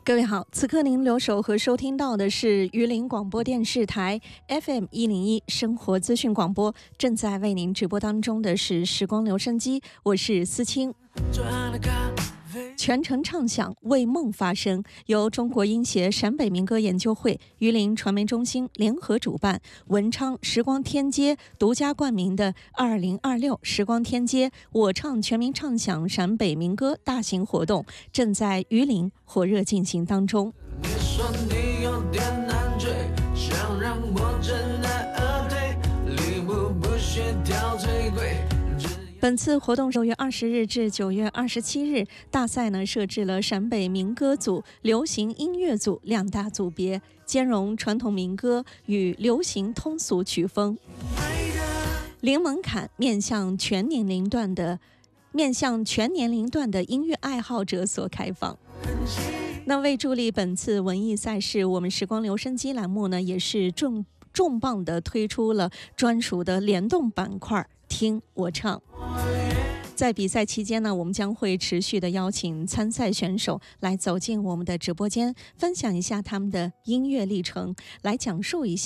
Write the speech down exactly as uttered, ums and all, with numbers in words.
各位好，此刻您留守和收听到的是榆林广播电视台 F M 一零一生活资讯广播，正在为您直播当中的是时光留声机，我是思清。全程唱响为梦发声，由中国音协陕北民歌研究会、榆林传媒中心联合主办，文昌时光天街独家冠名的二零二六时光天街我唱全民唱响陕北民歌大型活动正在榆林火热进行当中。 你说你有点难追，想让我知难而退，礼物不需挑最贵。 本次活动六月二十日至九月二十七日，大赛呢设置了陕北民歌组、流行音乐组两大组别，兼容传统民歌与流行通俗曲风。零门槛，面向全年龄段的面向全年龄段的音乐爱好者所开放。那为助力本次文艺赛事，我们时光留声机栏目呢也是重重磅的推出了专属的联动板块。听我唱，在比赛期间呢，我们将会持续的邀请参赛选手来走进我们的直播间，分享一下他们的音乐历程，来讲述一下